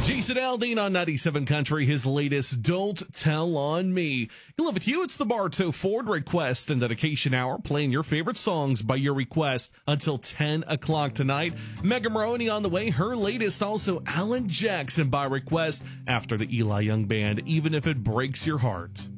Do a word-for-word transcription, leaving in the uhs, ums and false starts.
Jason Aldean on ninety-seven Country, his latest Don't Tell on Me. You'll live with you. It's the Bartow Ford Request and Dedication Hour, playing your favorite songs by your request until ten o'clock tonight. Megan Maroney on the way. Her latest, also Alan Jackson by request after the Eli Young Band, Even If It Breaks Your Heart.